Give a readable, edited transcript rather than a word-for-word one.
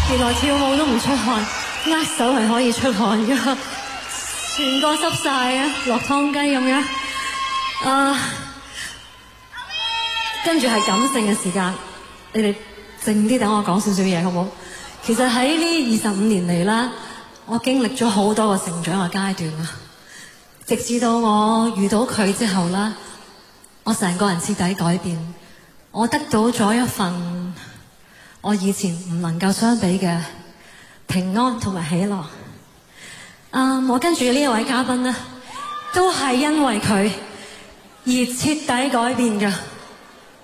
原來跳舞都唔出汗，握手係可以出汗㗎，全個濕晒啊，落湯雞咁樣。跟住係感性嘅時間，你哋靜啲等我講少少嘢好唔好？其實喺呢25年嚟啦，我經歷咗好多個成長嘅階段啊，直至到我遇到佢之後啦，我成個人徹底改變，我得到咗一份我以前唔能夠相比嘅平安同埋喜樂。我跟住呢一位嘉賓呢，都係因為佢而徹底改變㗎。